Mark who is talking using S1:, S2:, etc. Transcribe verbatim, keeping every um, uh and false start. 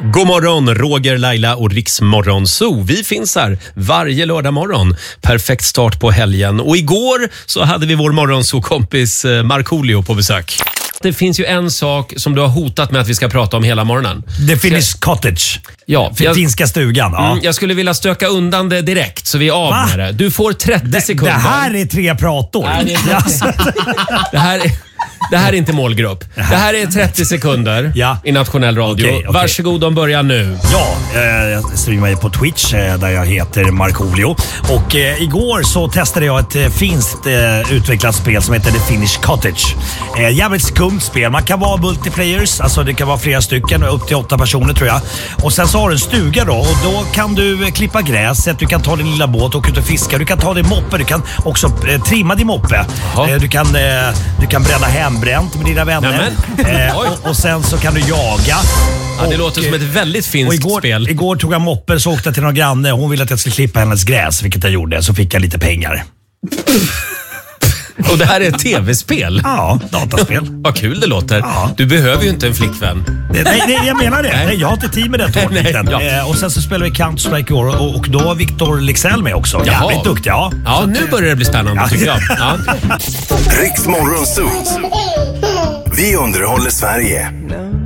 S1: God morgon, Roger, Laila och Riksmorgon Zoo. Vi finns här varje lördag morgon. Perfekt start på helgen. Och igår så hade vi vår morgonzoo-kompis Markoolio på besök. Det finns ju en sak som du har hotat med att vi ska prata om hela morgonen.
S2: The Finnish Cottage.
S1: Ja,
S2: jag, finska stugan. Ja.
S1: Mm, jag skulle vilja stöka undan det direkt så vi är av
S2: Va?
S1: med det. Du får trettio
S2: det,
S1: sekunder.
S2: Det här är tre prator.
S1: Nej, det, är det här är... Det här är inte målgrupp. Det här är trettio sekunder
S2: ja.
S1: i nationell radio.
S2: Okay, okay.
S1: Varsågod, de börjar nu.
S2: Ja, eh, jag streamar ju på Twitch eh, där jag heter Markoolio. Och eh, igår så testade jag ett eh, finskt eh, utvecklat spel som heter The Finnish Cottage. Eh, jävligt skumt spel. Man kan vara multiplayers, alltså det kan vara flera stycken, upp till åtta personer tror jag. Och sen så har du en stuga då och då kan du eh, klippa gräset, du kan ta din lilla båt och åka ut och fiska. Du kan ta din moppe, du kan också eh, trimma din moppe. Eh, du, kan, eh, du kan bränna hembränt med dina vänner. Eh, och, och sen så kan du jaga.
S1: Ja, det och, låter som ett väldigt finskt
S2: igår,
S1: spel.
S2: Igår tog jag moppor så åkte jag till någon granne. Hon ville att jag skulle klippa hennes gräs, vilket jag gjorde. Så fick jag lite pengar.
S1: Och det här är ett tv-spel?
S2: Ja, dataspel.
S1: Vad kul det låter.
S2: Ja.
S1: Du behöver ju inte en flickvän.
S2: Nej, nej jag menar det. Nej. Nej, jag har inte tid med den tårtbiten. Ja. eh, Och sen så spelar vi Counter-Strike i år och, och då var Victor Lexell med också.
S1: Jaha.
S2: Jävligt duktig, ja.
S1: Ja, nu börjar det bli spännande, ja. tycker jag. Ja.
S3: Riksmorgon Zoo. Vi underhåller Sverige.